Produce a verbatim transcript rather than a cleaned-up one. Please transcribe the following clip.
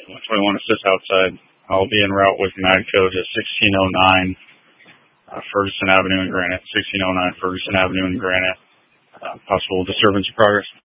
twenty-one assists outside. I'll be en route with Madco to sixteen oh nine uh, Ferguson Avenue in Granite, sixteen oh nine Ferguson Avenue in Granite. Uh, possible disturbance of progress.